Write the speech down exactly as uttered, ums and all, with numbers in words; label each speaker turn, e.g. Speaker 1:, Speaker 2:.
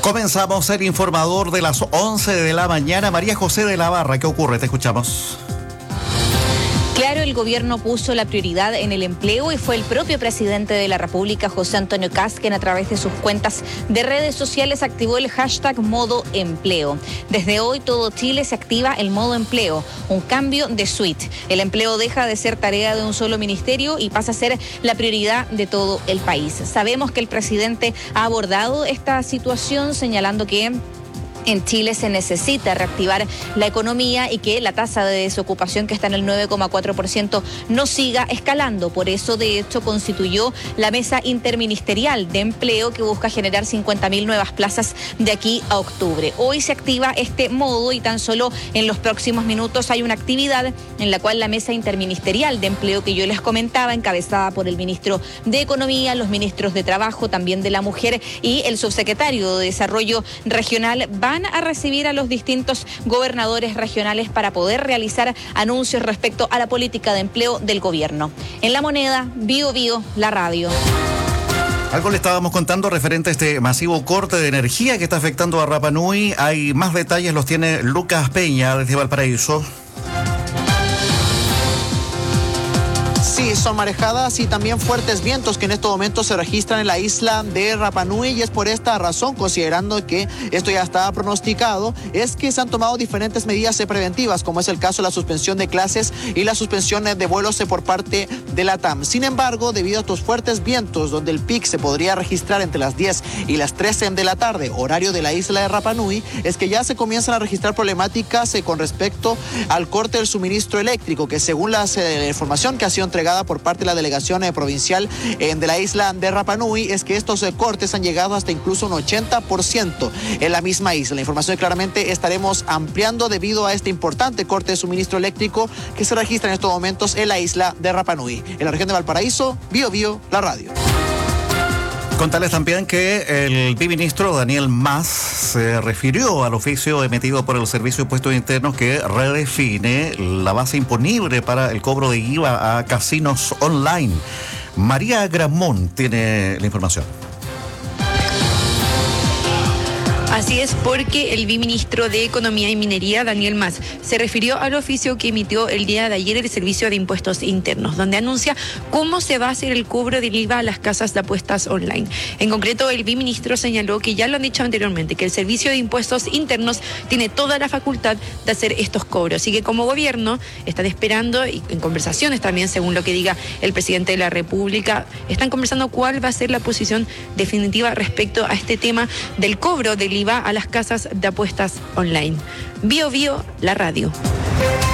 Speaker 1: Comenzamos el informador de las once de la mañana. María José de la Barra, ¿qué ocurre? Te escuchamos.
Speaker 2: Claro, el gobierno puso la prioridad en el empleo y fue el propio presidente de la República, José Antonio Kast, quien a través de sus cuentas de redes sociales activó el hashtag Modo Empleo. Desde hoy todo Chile se activa el Modo Empleo, un cambio de suite. El empleo deja de ser tarea de un solo ministerio y pasa a ser la prioridad de todo el país. Sabemos que el presidente ha abordado esta situación señalando que en Chile se necesita reactivar la economía y que la tasa de desocupación, que está en el nueve coma cuatro por ciento, no siga escalando. Por eso, de hecho, constituyó la Mesa Interministerial de Empleo, que busca generar cincuenta mil nuevas plazas de aquí a octubre. Hoy se activa este modo y tan solo en los próximos minutos hay una actividad en la cual la Mesa Interministerial de Empleo, que yo les comentaba, encabezada por el ministro de Economía, los ministros de Trabajo, también de la Mujer y el subsecretario de Desarrollo Regional, va a recibir a los distintos gobernadores regionales para poder realizar anuncios respecto a la política de empleo del gobierno. En La Moneda, Bio Bio, la radio.
Speaker 1: Algo le estábamos contando referente a este masivo corte de energía que está afectando a Rapa Nui. Hay más detalles, los tiene Lucas Peña desde Valparaíso.
Speaker 3: Sí, son marejadas y también fuertes vientos que en estos momentos se registran en la isla de Rapa Nui, y es por esta razón, considerando que esto ya estaba pronosticado, es que se han tomado diferentes medidas preventivas, como es el caso de la suspensión de clases y la suspensión de vuelos por parte de la T A M. Sin embargo, debido a estos fuertes vientos, donde el pic se podría registrar entre las diez y las trece de la tarde, horario de la isla de Rapa Nui, es que ya se comienzan a registrar problemáticas eh, con respecto al corte del suministro eléctrico, que según la, eh, la información que ha sido entregada por parte de la delegación eh, provincial eh, de la isla de Rapa Nui, es que estos eh, cortes han llegado hasta incluso un ochenta por ciento en la misma isla. La información que claramente estaremos ampliando debido a este importante corte de suministro eléctrico que se registra en estos momentos en la isla de Rapa Nui. En la región de Valparaíso, Bio Bio, la radio.
Speaker 1: Contarles también que el viceministro Daniel Mas se refirió al oficio emitido por el Servicio de Impuestos Internos que redefine la base imponible para el cobro de I V A a casinos online. María Gramón tiene la información.
Speaker 4: Así es, porque el viceministro de Economía y Minería, Daniel Mas, se refirió al oficio que emitió el día de ayer el Servicio de Impuestos Internos, donde anuncia cómo se va a hacer el cobro del I V A a las casas de apuestas online. En concreto, el viceministro señaló que ya lo han dicho anteriormente, que el Servicio de Impuestos Internos tiene toda la facultad de hacer estos cobros y que como gobierno están esperando, y en conversaciones también, según lo que diga el presidente de la República, están conversando cuál va a ser la posición definitiva respecto a este tema del cobro del I V A a las casas de apuestas online. Bio Bio, la radio.